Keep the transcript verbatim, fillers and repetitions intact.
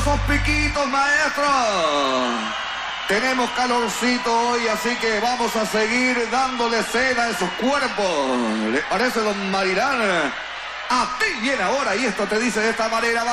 esos piquitos, maestro. Tenemos calorcito hoy, así que vamos a seguir dándole cena a esos cuerpos. ¿Le parece, don Marilán? A ti viene ahora y esto te dice de esta manera.